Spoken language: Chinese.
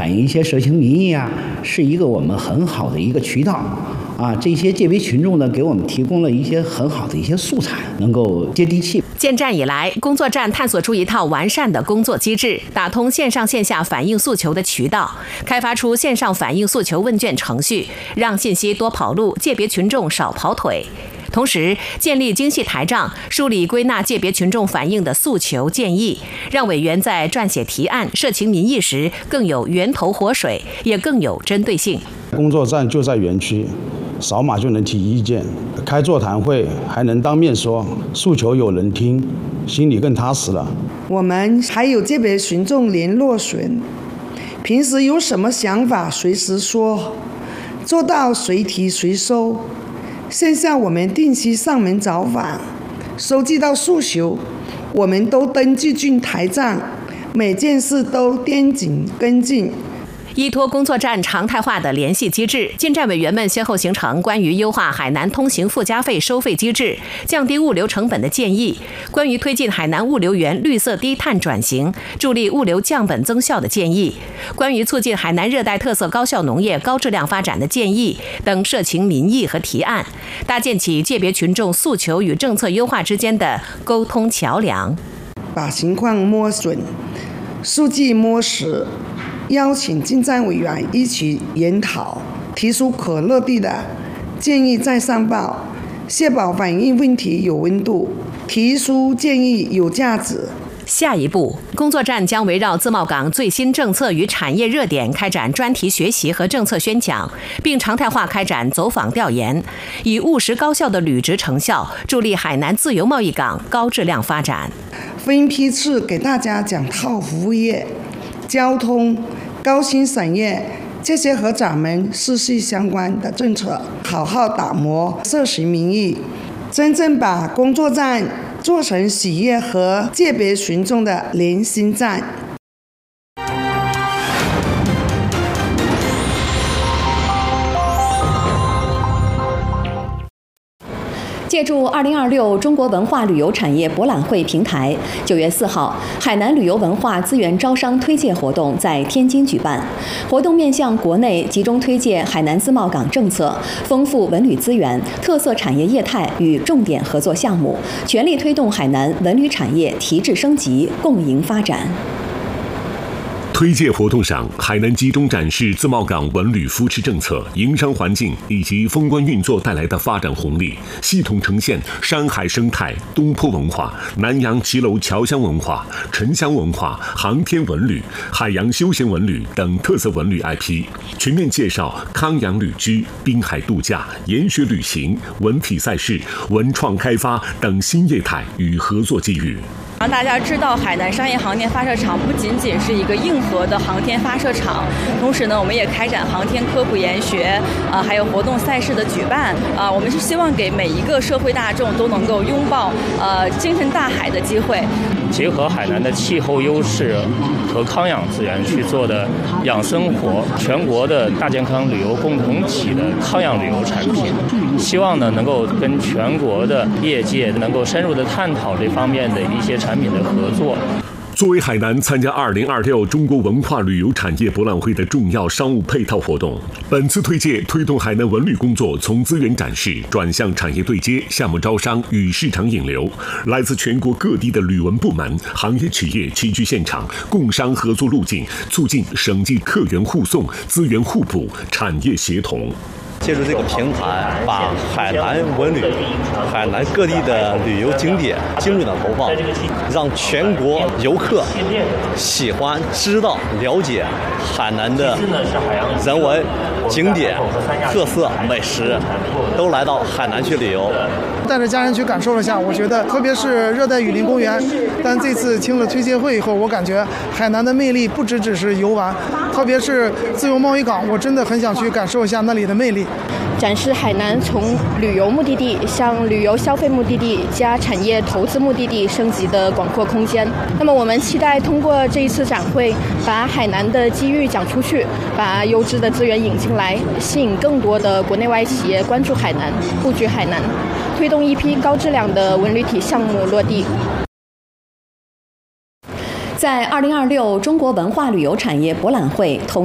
反映一些社情民意啊，是一个我们很好的一个渠道。这些界别群众呢，给我们提供了一些很好的一些素材，能够接地气。 建站以来，工作站探索出一套完善的工作机制，打通线上线下反映诉求的渠道，开发出线上反映诉求问卷程序，让信息多跑路，界别群众少跑腿。同时，建立精细台账，梳理归纳界别群众反映的诉求建议，让委员在撰写提案、社情民意时更有源头活水，也更有针对性。 工作站就在园区，扫码就能提意见，开座谈会还能当面说，诉求有人听，心里更踏实了。 我们还有界别群众联络群，平时有什么想法随时说，做到随提随收。线下我们定期上门找访，收集到诉求，我们都登记进台账，每件事都盯紧跟进。 依托工作站常态化的联系机制，建站委员们先后形成关于优化海南通行附加费收费机制、降低物流成本的建议，关于推进海南物流园绿色低碳转型、助力物流降本增效的建议，关于促进海南热带特色高效农业高质量发展的建议等社情民意和提案，搭建起界别群众诉求与政策优化之间的沟通桥梁。 把情况摸准，数据摸实，邀请建站委员一起研讨，提出可落地的建议再上报，确保反映问题有温度，提出建议有价值。 下一步，工作站将围绕自贸港最新政策与产业热点开展专题学习和政策宣讲，并常态化开展走访调研，以务实高效的履职成效，助力海南自由贸易港高质量发展。 分批次给大家讲套服务业、交通、高新产业这些和咱们息息相关的政策，好好打磨社情民意，真正把工作站做成企业和界别群众的连心站。 借助2026中国文化旅游产业博览会平台，9月4号，海南旅游文化资源招商推介活动在天津举办。活动面向国内，集中推介海南自贸港政策、丰富文旅资源、特色产业业态与重点合作项目，全力推动海南文旅产业提质升级，共赢发展。 推介活动上，海南集中展示自贸港文旅扶持政策、营商环境以及封关运作带来的发展红利，系统呈现山海生态、东坡文化、南洋骑楼侨乡文化、沉香文化、航天文旅、海洋休闲文旅等特色文旅 IP， 全面介绍康养旅居、滨海度假、研学旅行、文体赛事、文创开发等新业态与合作机遇。 让大家知道，海南商业航天发射场不仅仅是一个硬核的航天发射场，同时呢，我们也开展航天科普研学，还有活动赛事的举办，我们是希望给每一个社会大众都能够拥抱精神大海的机会。 结合海南的气候优势和康养资源去做的养生活，全国的大健康旅游共同体的康养旅游产品，希望呢能够跟全国的业界能够深入的探讨这方面的一些产品的合作。 作为海南参加2026中国文化旅游产业博览会的重要商务配套活动，本次推介推动海南文旅工作从资源展示转向产业对接、项目招商与市场引流。来自全国各地的旅文部门、行业企业齐聚现场，共商合作路径，促进省际客源互送、资源互补、产业协同。 借助这个平台，把海南文旅、海南各地的旅游景点精准的投放，让全国游客喜欢、知道、了解海南的人文景点、特色美食，都来到海南去旅游。 带着家人去感受了一下，我觉得特别是热带雨林公园，但这次听了推介会以后，我感觉海南的魅力不只是游玩，特别是自由贸易港，我真的很想去感受一下那里的魅力。 展示海南从旅游目的地向旅游消费目的地加产业投资目的地升级的广阔空间。那么我们期待通过这一次展会，把海南的机遇讲出去，把优质的资源引进来，吸引更多的国内外企业关注海南、布局海南，推动一批高质量的文旅体项目落地。 在2026中国文化旅游产业博览会同